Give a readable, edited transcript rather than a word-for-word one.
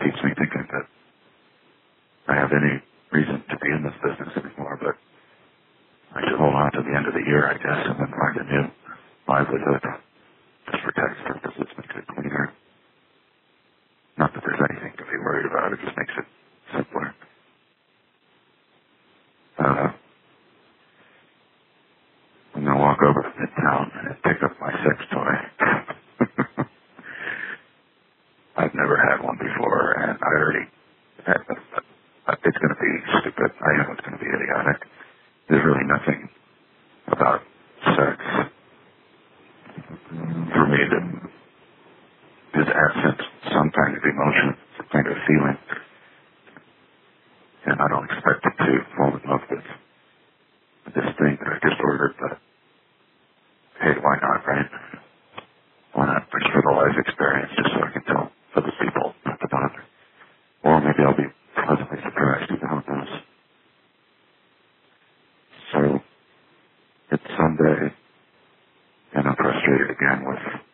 keeps me thinking that I have any reason to be in this business anymore, but I should hold on to the end of the year, I guess, and then find a new livelihood just for tax purposes, makes it cleaner. Not that there's anything to be worried about, it just makes it simpler. I'm going to walk over to Midtown and pick up my sex toy. I've never had one before, and I already had them, but it's going to be stupid. I know it's going to be idiotic. There's really nothing about sex for me that is absent some kind of emotion, some kind of feeling, and I don't expect it to fall in love with this thing that I just ordered, but hey, why not, right? Why not? Just for the life experience, just so I can tell other people not to bother. Or maybe I'll be pleasantly surprised, who knows. So, it's Sunday, and I'm frustrated again with